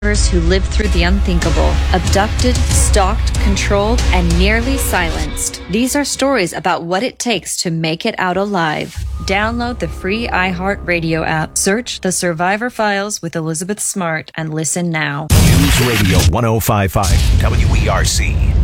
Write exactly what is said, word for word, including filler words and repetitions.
who lived through the unthinkable, abducted, stalked, controlled, and nearly silenced. These are stories about what it takes to make it out alive. Download the free iHeartRadio app, search The Survivor Files with Elizabeth Smart, and listen now. News Radio one oh five point five W E R C.